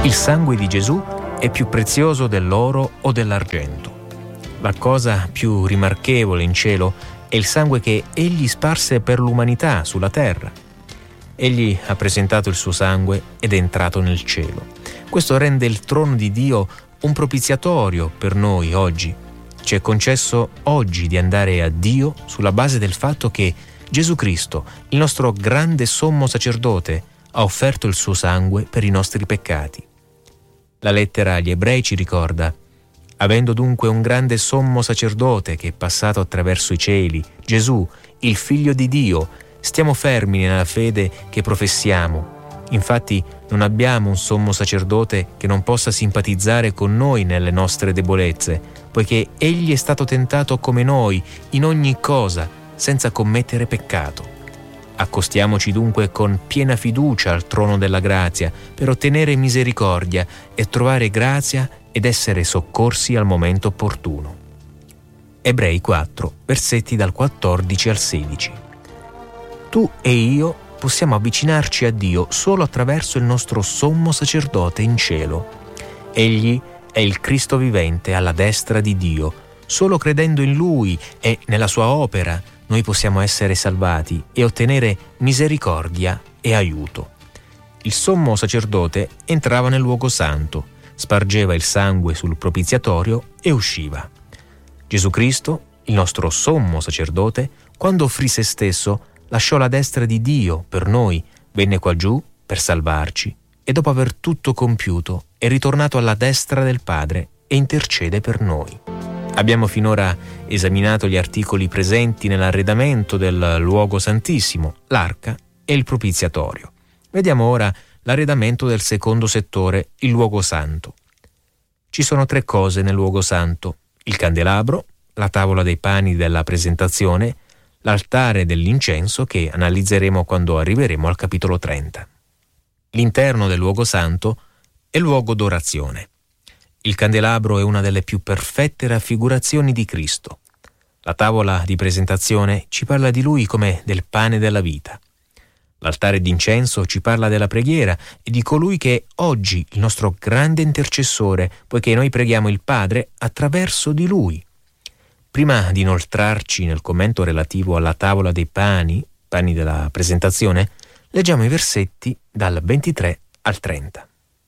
Il sangue di Gesù è più prezioso dell'oro o dell'argento. La cosa più rimarchevole in cielo è il sangue che Egli sparse per l'umanità sulla terra. Egli ha presentato il suo sangue ed è entrato nel cielo. Questo rende il trono di Dio un propiziatorio per noi oggi. Ci è concesso oggi di andare a Dio sulla base del fatto che Gesù Cristo, il nostro grande sommo sacerdote, ha offerto il suo sangue per i nostri peccati. La lettera agli Ebrei ci ricorda: avendo dunque un grande sommo sacerdote che è passato attraverso i cieli, Gesù, il Figlio di Dio, stiamo fermi nella fede che professiamo. Infatti non abbiamo un sommo sacerdote che non possa simpatizzare con noi nelle nostre debolezze, poiché Egli è stato tentato come noi in ogni cosa, senza commettere peccato. Accostiamoci dunque con piena fiducia al trono della grazia per ottenere misericordia e trovare grazia ed essere soccorsi al momento opportuno. Ebrei 4, versetti dal 14 al 16. Tu e io possiamo avvicinarci a Dio solo attraverso il nostro sommo sacerdote in cielo. Egli è il Cristo vivente alla destra di Dio. Solo credendo in Lui e nella sua opera noi possiamo essere salvati e ottenere misericordia e aiuto. Il sommo sacerdote entrava nel luogo santo, spargeva il sangue sul propiziatorio e usciva. Gesù Cristo, il nostro sommo sacerdote, quando offrì se stesso, lasciò la destra di Dio per noi, venne qua giù per salvarci e dopo aver tutto compiuto è ritornato alla destra del Padre e intercede per noi. Abbiamo finora esaminato gli articoli presenti nell'arredamento del luogo santissimo, l'arca e il propiziatorio. Vediamo ora l'arredamento del secondo settore, il luogo santo. Ci sono 3 cose nel luogo santo: il candelabro, la tavola dei pani della presentazione, l'altare dell'incenso che analizzeremo quando arriveremo al capitolo 30. L'interno del luogo santo è luogo d'orazione. Il candelabro è una delle più perfette raffigurazioni di Cristo. La tavola di presentazione ci parla di Lui come del pane della vita. L'altare d'incenso ci parla della preghiera e di colui che è oggi il nostro grande intercessore, poiché noi preghiamo il Padre attraverso di Lui. Prima di inoltrarci nel commento relativo alla tavola dei pani della presentazione, leggiamo i versetti dal 23 al 30.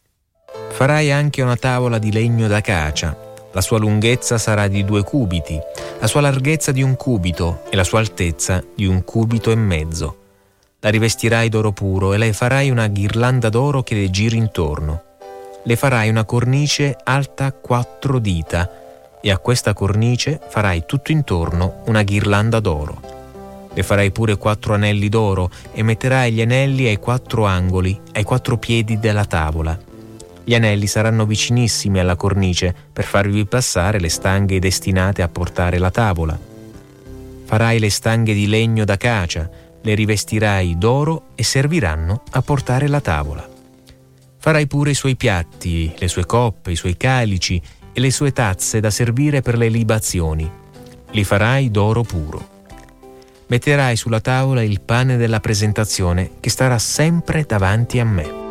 Farai anche una tavola di legno d'acacia. La sua lunghezza sarà di 2 cubiti, la sua larghezza di 1 cubito e la sua altezza di 1,5 cubiti. La rivestirai d'oro puro e le farai una ghirlanda d'oro che le giri intorno. Le farai una cornice alta 4 dita e a questa cornice farai tutto intorno una ghirlanda d'oro. Le farai pure 4 anelli d'oro e metterai gli anelli ai 4 angoli, ai 4 piedi della tavola. Gli anelli saranno vicinissimi alla cornice per farvi passare le stanghe destinate a portare la tavola. Farai le stanghe di legno d'acacia, le rivestirai d'oro e serviranno a portare la tavola. Farai pure i suoi piatti, le sue coppe, i suoi calici e le sue tazze da servire per le libazioni. Li farai d'oro puro. Metterai sulla tavola il pane della presentazione che starà sempre davanti a me.